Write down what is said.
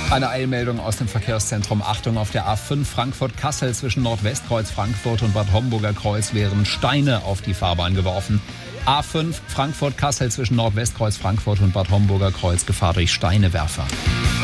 Eine Eilmeldung aus dem Verkehrszentrum. Achtung, auf der A5 Frankfurt-Kassel zwischen Nordwestkreuz Frankfurt und Bad Homburger Kreuz werden Steine auf die Fahrbahn geworfen. A5 Frankfurt-Kassel zwischen Nordwestkreuz Frankfurt und Bad Homburger Kreuz, Gefahr durch Steinewerfer.